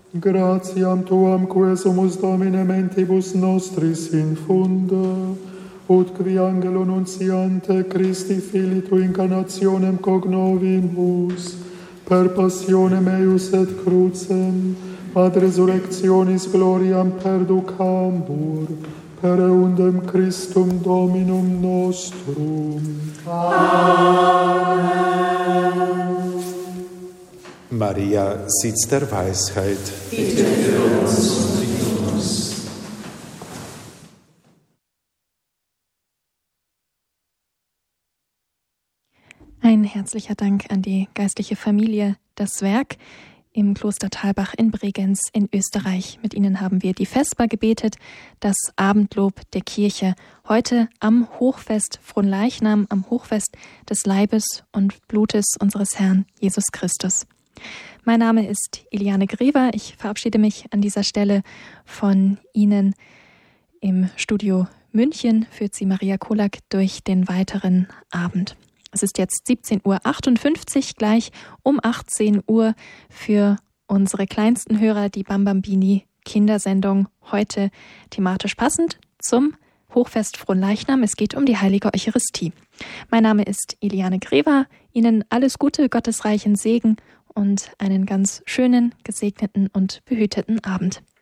Gratiam tuam quae sumus Domine mentibus nostris infunda, ut qui angelo nunciante Christi Filii tu incarnationem cognovimus, per passionem eius et crucem, ad resurrectionis gloriam perducambur, per eundem Christum Dominum nostrum. Amen. Maria, Sitz der Weisheit, bitte für uns und für uns. Ein herzlicher Dank an die geistliche Familie Das Werk im Kloster Thalbach in Bregenz in Österreich. Mit ihnen haben wir die Vesper gebetet, das Abendlob der Kirche. Heute am Hochfest Fronleichnam, am Hochfest des Leibes und Blutes unseres Herrn Jesus Christus. Mein Name ist Iliane Grever. Ich verabschiede mich an dieser Stelle von Ihnen. Im Studio München führt Sie Maria Kolak durch den weiteren Abend. Es ist jetzt 17:58 Uhr, gleich um 18 Uhr für unsere kleinsten Hörer die Bambambini Kindersendung. Heute thematisch passend zum Hochfest Fronleichnam. Es geht um die heilige Eucharistie. Mein Name ist Iliane Grever. Ihnen alles Gute, gottesreichen Segen und einen ganz schönen, gesegneten und behüteten Abend.